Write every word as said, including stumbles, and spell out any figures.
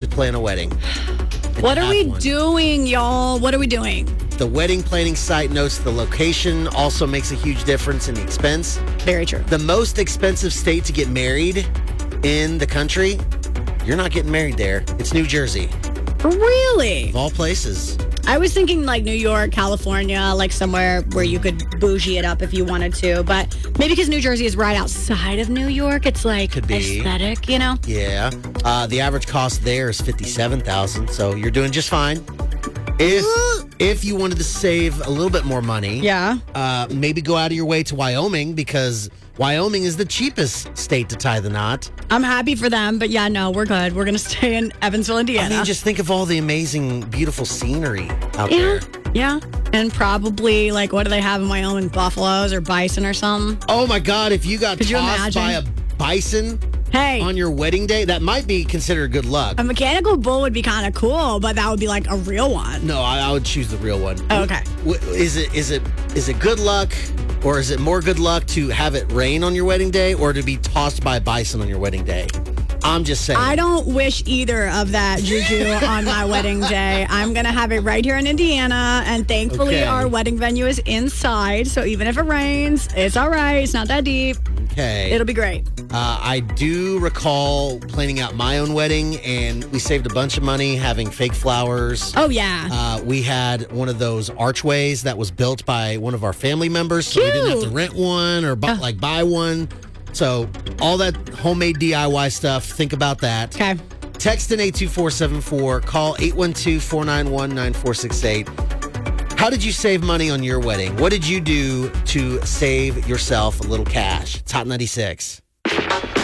plan a wedding. What are we one. doing, y'all? What are we doing? The wedding planning site notes the location also makes a huge difference in the expense. Very true. The most expensive state to get married in the country, you're not getting married there. It's New Jersey. Really? Of all places. I was thinking like New York, California, like somewhere where you could bougie it up if you wanted to. But maybe because New Jersey is right outside of New York, it's like Could be. aesthetic, you know? Yeah. Uh, the average cost there is fifty-seven thousand dollars, so you're doing just fine. If if you wanted to save a little bit more money, Yeah. uh, maybe go out of your way to Wyoming, because Wyoming is the cheapest state to tie the knot. I'm happy for them, but yeah, no, we're good. We're going to stay in Evansville, Indiana. I mean, just think of all the amazing, beautiful scenery out yeah. there. Yeah. And probably, like, what do they have in Wyoming? Buffaloes or bison or something? Oh my God, if you got Could you tossed by a imagine? bison Hey. on your wedding day, that might be considered good luck. A mechanical bull would be kind of cool, but that would be like a real one. No, I, I would choose the real one. Oh, okay. W- Is it is it is it good luck, or is it more good luck to have it rain on your wedding day, or to be tossed by a bison on your wedding day? I'm just saying. I don't wish either of that, Juju, on my wedding day. I'm going to have it right here in Indiana, and thankfully Okay. our wedding venue is inside, so even if it rains, it's all right. It's not that deep. Okay. It'll be great. Uh, I do recall planning out my own wedding, and we saved a bunch of money having fake flowers. Oh, yeah. Uh, we had one of those archways that was built by one of our family members, so we didn't have to Cute. rent one or bu- like buy one. So all that homemade D I Y stuff, think about that. Okay. Text in eight two four seven four. Call eight one two, four nine one, nine four six eight. How did you save money on your wedding? What did you do to save yourself a little cash? It's Hot ninety-six.